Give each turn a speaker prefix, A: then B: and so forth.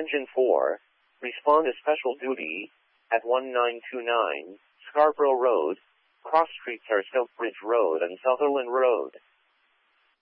A: Engine 4, respond to special duty at 1929 Scarborough Road, cross streets are Stoke Bridge Road and Sutherland Road.